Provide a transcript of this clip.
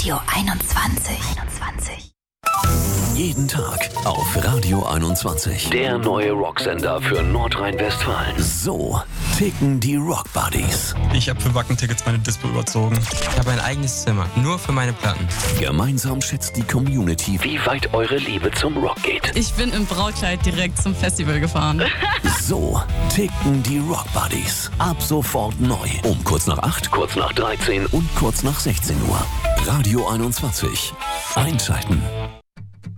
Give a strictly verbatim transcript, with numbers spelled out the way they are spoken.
Radio einundzwanzig. einundzwanzig. Jeden Tag auf Radio einundzwanzig. Der neue Rocksender für Nordrhein-Westfalen. So ticken die Rock Buddies. Ich habe für Wacken-Tickets meine Dispo überzogen. Ich habe ein eigenes Zimmer, nur für meine Platten. Gemeinsam schätzt die Community, wie weit eure Liebe zum Rock geht. Ich bin im Brautkleid direkt zum Festival gefahren. So ticken die Rock Buddies. Ab sofort neu. Um kurz nach acht, kurz nach dreizehn und kurz nach sechzehn Uhr. Radio einundzwanzig. Einschalten.